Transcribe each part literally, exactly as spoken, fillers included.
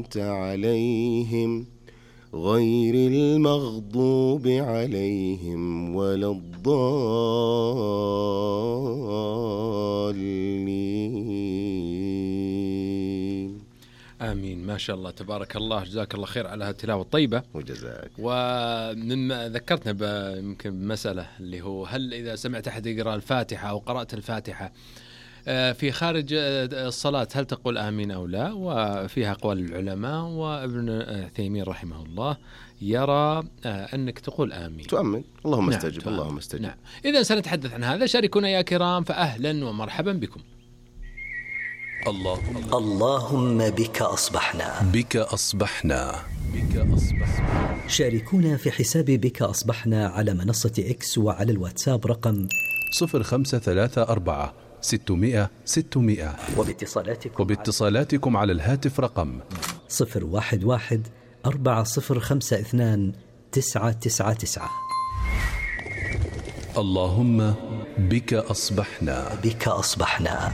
عليهم غير المغضوب عليهم ولا الضالين. آمين. ما شاء الله تبارك الله، جزاك الله خير على هالتلاوة الطيبة. وجزاك. ومما ذكرتنا يمكن بمسألة اللي هو هل إذا سمعت أحد يقرأ الفاتحة أو قرأت الفاتحة في خارج الصلاة هل تقول آمين أو لا؟ وفيها أقوال العلماء، وابن عثيمين رحمه الله يرى أنك تقول آمين، تؤمن اللهم نعم استجب. تؤمن. اللهم استجب. نعم. إذا سنتحدث عن هذا، شاركونا يا كرام، فأهلا ومرحبا بكم. اللهم اللهم بك أصبحنا بك أصبحنا بك أصبحنا. شاركونا في حساب بك أصبحنا على منصة إكس وعلى الواتساب رقم صفر خمسة ثلاثة أربعة ستمائة ستمائة، وباتصالاتكم وباتصالاتكم على الهاتف رقم صفر واحد واحد أربعة صفر خمسة اثنان تسعة تسعة تسعة. اللهم بك أصبحنا بك أصبحنا.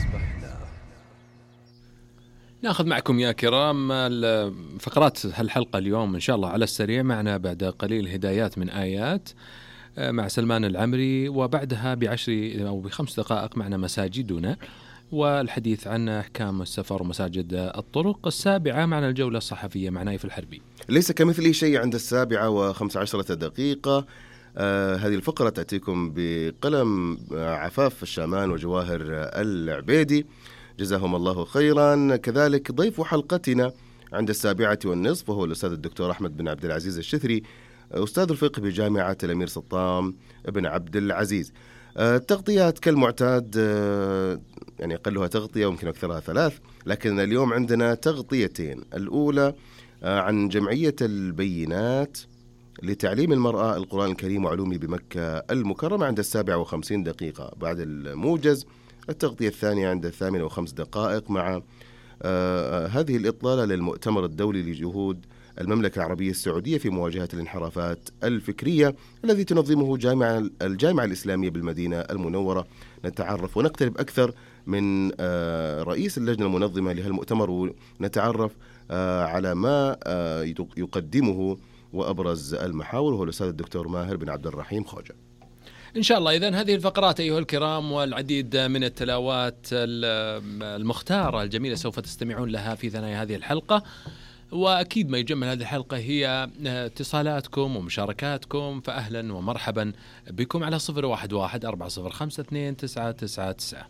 نأخذ معكم يا كرام فقرات هالحلقة اليوم إن شاء الله على السريع. معنا بعد قليل هدايات من آيات مع سلمان العمري، وبعدها بعشر أو بخمس دقائق معنا مساجدنا والحديث عن أحكام السفر ومساجد الطرق. السابعة معنا الجولة الصحفية مع نايف الحربي. ليس كمثله شيء عند السابعة وخمس عشرة دقيقة. آه هذه الفقرة تأتيكم بقلم عفاف الشامان وجواهر العبيدي، جزاهم الله خيرا. كذلك ضيف حلقتنا عند السابعة والنصف وهو الأستاذ الدكتور أحمد بن عبد العزيز الشثري، أستاذ الفقه بجامعة الأمير سلطان بن عبد العزيز. التغطيات كالمعتاد، يعني أقلها تغطية ويمكن أكثرها ثلاث، لكن اليوم عندنا تغطيتين. الأولى عن جمعية البينات لتعليم المرأة القرآن الكريم وعلومه بمكة المكرمة عند السابعة وخمسين دقيقة بعد الموجز. التغطية الثانية عند الثامنة وخمس دقائق مع آه هذه الإطلالة للمؤتمر الدولي لجهود المملكة العربية السعودية في مواجهة الانحرافات الفكرية الذي تنظمه جامعة الجامعة الإسلامية بالمدينة المنورة. نتعرف ونقترب أكثر من آه رئيس اللجنة المنظمة لهالمؤتمر، ونتعرف آه على ما آه يقدمه وأبرز المحاور، وهو الأستاذ الدكتور ماهر بن عبد الرحيم خوجة. إن شاء الله. إذن هذه الفقرات أيها الكرام والعديد من التلاوات المختارة الجميلة سوف تستمعون لها في ثنايا هذه الحلقة، وأكيد ما يجمل هذه الحلقة هي اتصالاتكم ومشاركاتكم، فأهلا ومرحبا بكم على صفر واحد واحد أربعة صفر خمسة اثنين تسعة تسعة تسعة.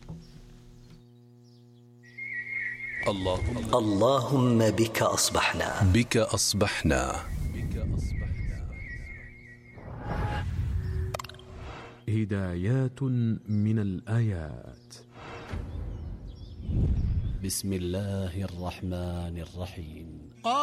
اللهم اللهم بك أصبحنا بك أصبحنا بك أصبحنا. هدايات من الآيات. بسم الله الرحمن الرحيم.